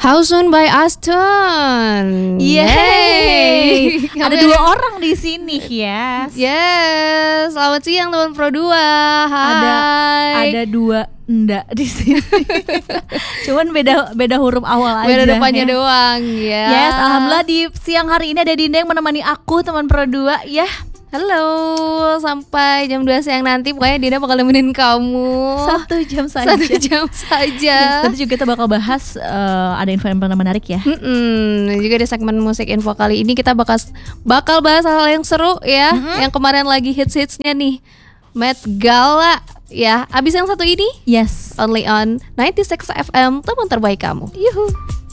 How Soon by Aston. Yeay. Ada 2 orang di sini, yes. Yes, selamat siang teman Pro 2. Hai. Ada 2 enggak di sini. Cuman beda huruf awal aja. Beda depannya doang ya. Yes, alhamdulillah di siang hari ini ada Dinda yang menemani aku teman Pro 2 ya. Halo, sampai jam 2 siang nanti pokoknya Dinda bakal nemenin kamu 1 jam saja. 1 jam saja. Yes, nanti juga kita bakal bahas ada info yang menarik ya. Dan juga di segmen musik info kali ini kita bakal bahas hal yang seru ya. Yang kemarin lagi hits-hitsnya nih, Met Gala ya. Abis yang satu ini, yes, only on 96 FM, teman terbaik kamu. Yuhu.